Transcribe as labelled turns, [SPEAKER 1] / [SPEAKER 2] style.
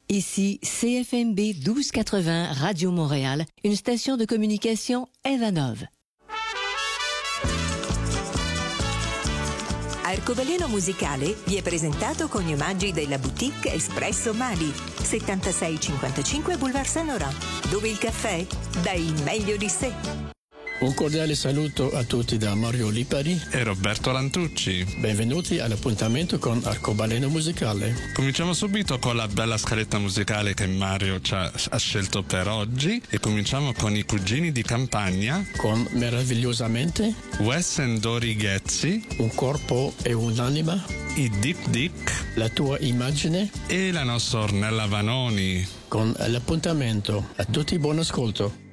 [SPEAKER 1] Ici CFMB 1280 Radio Montréal, une station de communication Evanov.
[SPEAKER 2] Arcobaleno Musicale vi è presentato con gli omaggi della boutique Espresso Mali, 7655 Boulevard Saint-Laurent, dove il caffè dà il meglio di sé.
[SPEAKER 3] Un cordiale saluto a tutti da Mario Lipari
[SPEAKER 4] e Roberto Lantucci.
[SPEAKER 3] Benvenuti all'appuntamento con Arcobaleno Musicale.
[SPEAKER 4] Cominciamo subito con la bella scaletta musicale che Mario ha scelto per oggi e cominciamo con i Cugini di Campagna
[SPEAKER 3] con Meravigliosamente,
[SPEAKER 4] Wes and Dori Ghezzi,
[SPEAKER 3] Un corpo e un'anima,
[SPEAKER 4] i Dick Dick,
[SPEAKER 3] La tua immagine
[SPEAKER 4] e la nostra Ornella Vanoni.
[SPEAKER 3] Con l'appuntamento. A tutti buon ascolto.